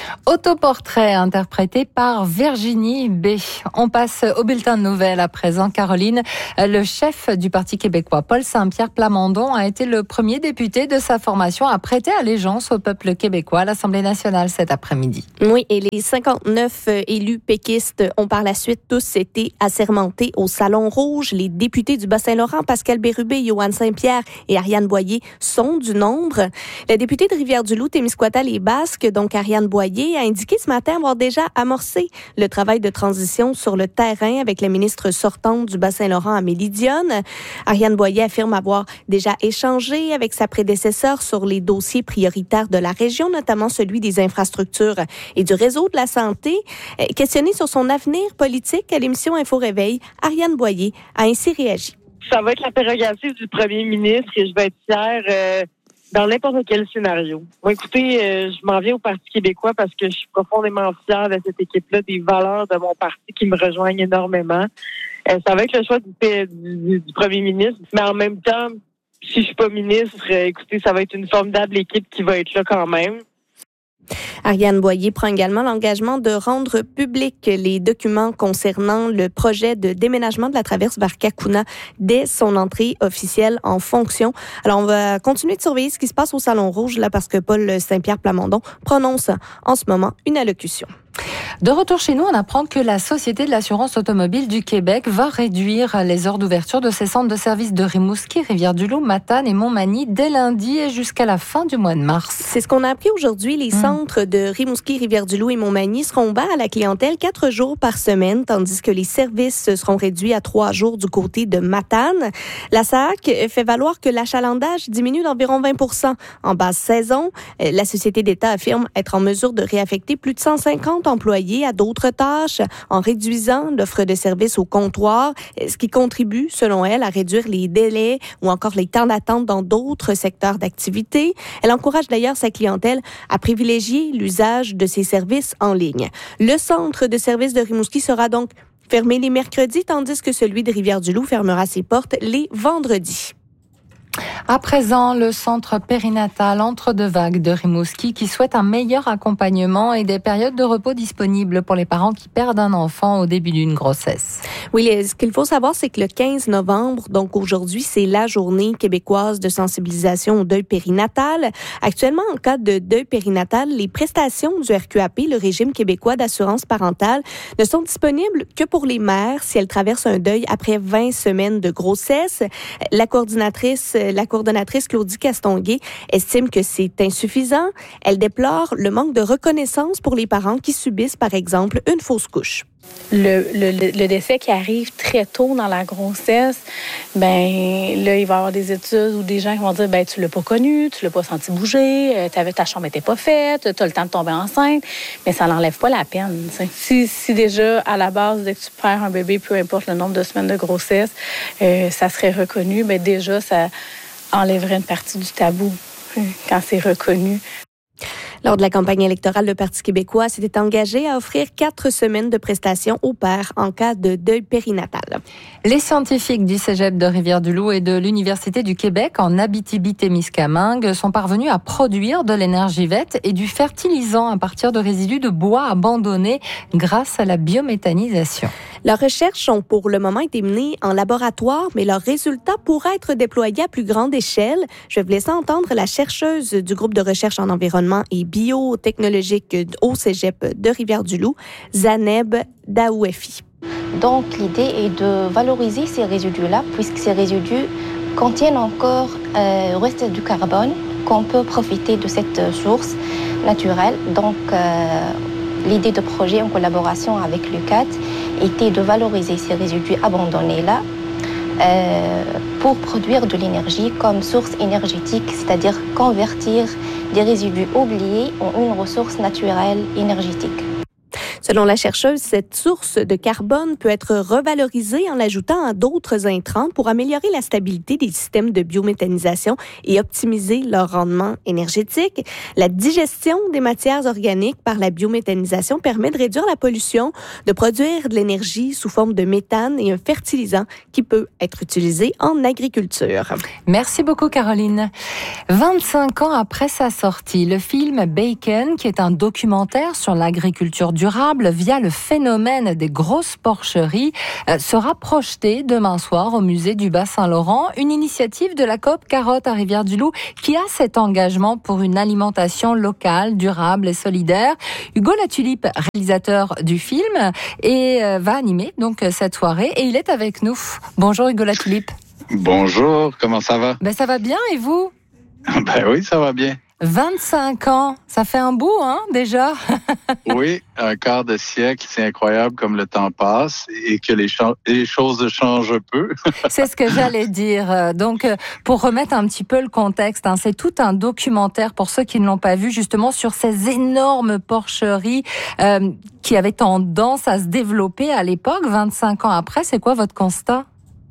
Autoportrait interprété par Virginie B. On passe au bulletin de nouvelles à présent. Caroline, le chef du Parti québécois, Paul Saint-Pierre Plamondon, a été le premier député de sa formation à prêter allégeance au peuple québécois à l'Assemblée nationale cet après-midi. Oui, et les 59 élus péquistes ont par la suite tous été assermentés au Salon Rouge. Les députés du Bas-Saint-Laurent, Pascal Bérubé, Yohann Saint-Pierre et Ariane Boyer sont du nombre. La députée de Rivière-du-Loup, Témiscouata-les-Basques, donc Ariane Boyer, a indiqué ce matin avoir déjà amorcé le travail de transition sur le terrain avec la ministre sortante du Bas-Saint-Laurent, Amélie Dionne. Ariane Boyer affirme avoir déjà échangé avec sa prédécesseur sur les dossiers prioritaires de la région, notamment celui des infrastructures et du réseau de la santé. Questionnée sur son avenir politique à l'émission Info Réveil, Ariane Boyer a ainsi réagi. Ça va être la prérogative du premier ministre et je vais être fière dans n'importe quel scénario. Bon, écoutez, je m'en viens au Parti québécois parce que je suis profondément fière de cette équipe-là, des valeurs de mon parti qui me rejoignent énormément. Ça va être le choix du premier ministre, mais en même temps, si je suis pas ministre, écoutez, ça va être une formidable équipe qui va être là quand même. Ariane Boyer prend également l'engagement de rendre publics les documents concernant le projet de déménagement de la traverse vers Kakuna dès son entrée officielle en fonction. Alors, on va continuer de surveiller ce qui se passe au Salon Rouge, là, parce que Paul Saint-Pierre Plamondon prononce en ce moment une allocution. De retour chez nous, on apprend que la Société de l'assurance automobile du Québec va réduire les heures d'ouverture de ses centres de services de Rimouski, Rivière-du-Loup, Matane et Montmagny dès lundi et jusqu'à la fin du mois de mars. C'est ce qu'on a appris aujourd'hui. Les centres de Rimouski, Rivière-du-Loup et Montmagny seront ouverts à la clientèle 4 jours par semaine, tandis que les services seront réduits à 3 jours du côté de Matane. La SAAQ fait valoir que l'achalandage diminue d'environ 20% en basse saison. La Société d'État affirme être en mesure de réaffecter plus de 150 employés à d'autres tâches en réduisant l'offre de services au comptoir, ce qui contribue, selon elle, à réduire les délais ou encore les temps d'attente dans d'autres secteurs d'activité. Elle encourage d'ailleurs sa clientèle à privilégier l'usage de ses services en ligne. Le centre de services de Rimouski sera donc fermé les mercredis, tandis que celui de Rivière-du-Loup fermera ses portes les vendredis. À présent, le centre périnatal Entre-deux-Vagues de Rimouski qui souhaite un meilleur accompagnement et des périodes de repos disponibles pour les parents qui perdent un enfant au début d'une grossesse. Oui, ce qu'il faut savoir, c'est que le 15 novembre, donc aujourd'hui, c'est la journée québécoise de sensibilisation au deuil périnatal. Actuellement, en cas de deuil périnatal, les prestations du RQAP, le régime québécois d'assurance parentale, ne sont disponibles que pour les mères si elles traversent un deuil après 20 semaines de grossesse. La coordonnatrice Claudie Castonguay estime que c'est insuffisant. Elle déplore le manque de reconnaissance pour les parents qui subissent, par exemple, une fausse couche. Le décès qui arrive très tôt dans la grossesse, ben là, il va y avoir des études ou des gens qui vont dire, ben tu l'as pas connu, tu l'as pas senti bouger, ta chambre était pas faite, tu as le temps de tomber enceinte, mais ça n'enlève pas la peine. Si déjà, à la base, dès que tu perds un bébé, peu importe le nombre de semaines de grossesse, ça serait reconnu, ben déjà, ça enlèverait une partie du tabou quand c'est reconnu. Lors de la campagne électorale, le Parti québécois s'était engagé à offrir 4 semaines de prestations aux pères en cas de deuil périnatal. Les scientifiques du Cégep de Rivière-du-Loup et de l'Université du Québec en Abitibi-Témiscamingue sont parvenus à produire de l'énergie verte et du fertilisant à partir de résidus de bois abandonnés grâce à la biométhanisation. Leurs recherches ont pour le moment été menées en laboratoire, mais leurs résultats pourraient être déployés à plus grande échelle. Je vais vous laisser entendre la chercheuse du groupe de recherche en environnement et biotechnologique au Cégep de Rivière-du-Loup, Zaneb Daouefi. Donc l'idée est de valoriser ces résidus-là, puisque ces résidus contiennent encore reste du carbone, qu'on peut profiter de cette source naturelle. Donc l'idée de projet en collaboration avec l'UQAT était de valoriser ces résidus abandonnés-là pour produire de l'énergie comme source énergétique, c'est-à-dire convertir des résidus oubliés en une ressource naturelle énergétique. Selon la chercheuse, cette source de carbone peut être revalorisée en l'ajoutant à d'autres intrants pour améliorer la stabilité des systèmes de biométhanisation et optimiser leur rendement énergétique. La digestion des matières organiques par la biométhanisation permet de réduire la pollution, de produire de l'énergie sous forme de méthane et un fertilisant qui peut être utilisé en agriculture. Merci beaucoup, Caroline. 25 ans après sa sortie, le film Bacon, qui est un documentaire sur l'agriculture durable via le phénomène des grosses porcheries, sera projeté demain soir au musée du Bas-Saint-Laurent, une initiative de la coop Carotte à Rivière-du-Loup qui a cet engagement pour une alimentation locale, durable et solidaire. Hugo Latulippe, réalisateur du film, va animer donc cette soirée et il est avec nous. Bonjour Hugo Latulippe. Bonjour, comment ça va? Ça va bien et vous? Ben oui, ça va bien. 25 ans, ça fait un bout, déjà? Oui, un quart de siècle, c'est incroyable comme le temps passe et que les choses changent peu. C'est ce que j'allais dire. Donc, pour remettre un petit peu le contexte, c'est tout un documentaire, pour ceux qui ne l'ont pas vu, justement sur ces énormes porcheries qui avaient tendance à se développer à l'époque, 25 ans après. C'est quoi votre constat?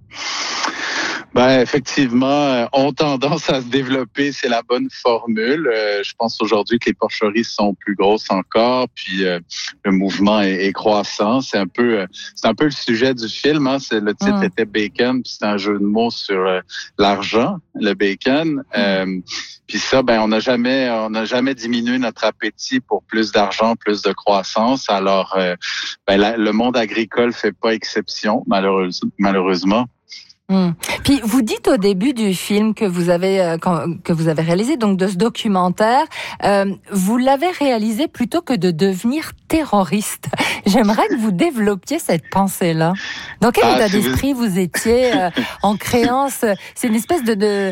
Effectivement, ont tendance à se développer, c'est la bonne formule. Je pense aujourd'hui que les porcheries sont plus grosses encore, puis le mouvement est croissant. C'est un peu le sujet du film. Le titre était Bacon, puis c'est un jeu de mots sur l'argent, le bacon. Puis ça, on n'a jamais diminué notre appétit pour plus d'argent, plus de croissance. Alors, le monde agricole fait pas exception, malheureusement. Puis vous dites au début du film que vous avez réalisé, donc de ce documentaire, vous l'avez réalisé plutôt que de devenir terroriste. J'aimerais que vous développiez cette pensée-là. Dans quel état d'esprit vous étiez en créant c'est une espèce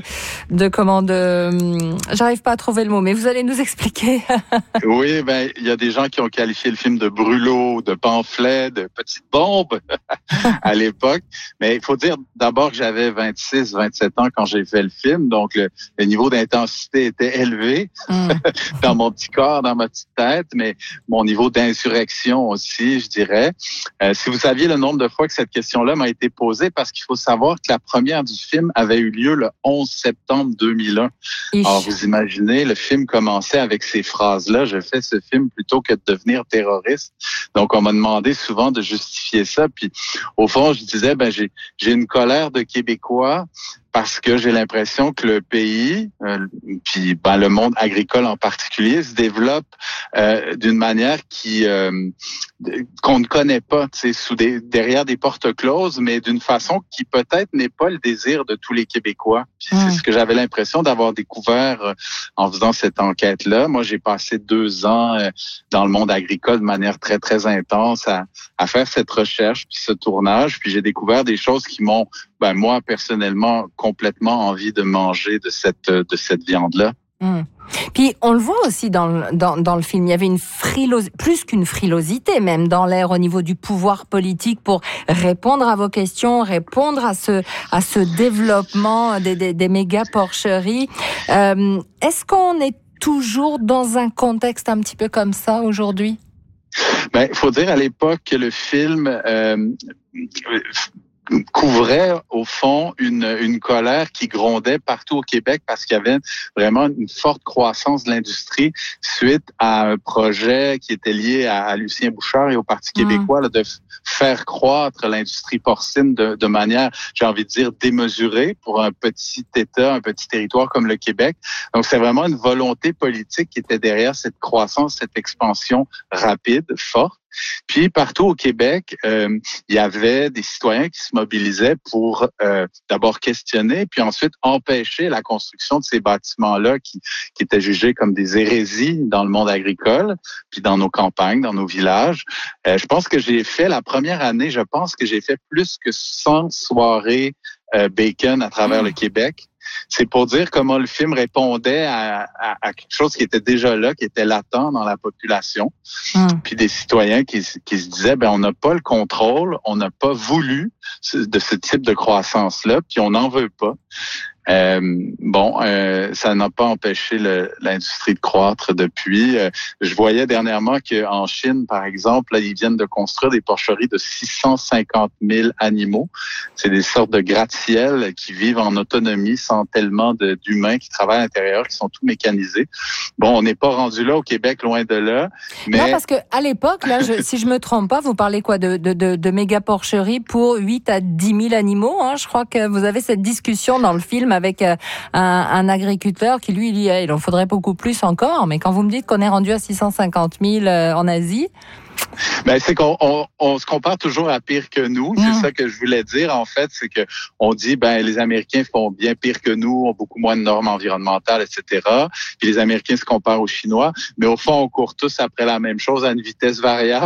j'arrive pas à trouver le mot, mais vous allez nous expliquer. Oui, il y a des gens qui ont qualifié le film de brûlot, de pamphlet, de petite bombe à l'époque. Mais il faut dire d'abord que j'avais 26, 27 ans quand j'ai fait le film, donc le niveau d'intensité était élevé dans mon petit corps, dans ma petite tête, mais mon niveau d'insurrection aussi, je dirais. Si vous saviez le nombre de fois que cette question-là m'a été posée, parce qu'il faut savoir que la première du film avait eu lieu le 11 septembre 2001. Alors, vous imaginez, le film commençait avec ces phrases-là, je fais ce film plutôt que de devenir terroriste. Donc, on m'a demandé souvent de justifier ça, puis au fond, je disais, j'ai une colère de Québécois parce que j'ai l'impression que le pays, puis le monde agricole en particulier, se développe d'une manière qu'on ne connaît pas, derrière des portes closes, mais d'une façon qui peut-être n'est pas le désir de tous les Québécois. Puis c'est ce que j'avais l'impression d'avoir découvert en faisant cette enquête-là. Moi, j'ai passé 2 ans dans le monde agricole de manière très, très intense à faire cette recherche, puis ce tournage, puis j'ai découvert des choses qui m'ont, moi, personnellement, complètement envie de manger de cette viande-là. Puis on le voit aussi dans le film, il y avait une plus qu'une frilosité même dans l'air au niveau du pouvoir politique pour répondre à vos questions, répondre à ce développement des méga porcheries. Est-ce qu'on est toujours dans un contexte un petit peu comme ça aujourd'hui? Il faut dire à l'époque que le film couvrait au fond une colère qui grondait partout au Québec parce qu'il y avait vraiment une forte croissance de l'industrie suite à un projet qui était lié à Lucien Bouchard et au Parti québécois de faire croître l'industrie porcine de manière, j'ai envie de dire, démesurée pour un petit État, un petit territoire comme le Québec. Donc, c'est vraiment une volonté politique qui était derrière cette croissance, cette expansion rapide, forte. Puis partout au Québec, il y avait des citoyens qui se mobilisaient pour d'abord questionner, puis ensuite empêcher la construction de ces bâtiments-là qui étaient jugés comme des hérésies dans le monde agricole, puis dans nos campagnes, dans nos villages. Je pense que j'ai fait la première année, plus que 100 soirées bacon à travers le Québec. C'est pour dire comment le film répondait à quelque chose qui était déjà là, qui était latent dans la population. Puis des citoyens qui se disaient, on n'a pas le contrôle, on n'a pas voulu de ce type de croissance-là, puis on n'en veut pas. Ça n'a pas empêché l'industrie de croître depuis. Je voyais dernièrement qu'en Chine, par exemple, là, ils viennent de construire des porcheries de 650 000 animaux. C'est des sortes de gratte-ciel qui vivent en autonomie sans tellement d'humains qui travaillent à l'intérieur, qui sont tout mécanisés. Bon, on n'est pas rendu là au Québec, loin de là. Mais... Non, parce que à l'époque, là, si je me trompe pas, vous parlez quoi de méga porcheries pour 8 à 10 000 animaux. Hein. Je crois que vous avez cette discussion dans le film avec un agriculteur qui, lui, il en faudrait beaucoup plus encore. Mais quand vous me dites qu'on est rendu à 650 000 en Asie... Ben, c'est qu'on se compare toujours à pire que nous. C'est ça que je voulais dire, en fait. C'est que on dit, les Américains font bien pire que nous, ont beaucoup moins de normes environnementales, etc. Puis les Américains se comparent aux Chinois. Mais au fond, on court tous après la même chose à une vitesse variable.